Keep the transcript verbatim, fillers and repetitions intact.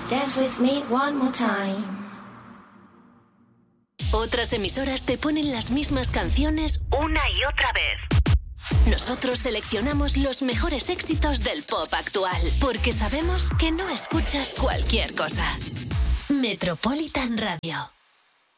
Dance with me one more time. Otras emisoras te ponen las mismas canciones una y otra vez. Nosotros seleccionamos los mejores éxitos del pop actual, porque sabemos que no escuchas cualquier cosa. Metropolitan Radio.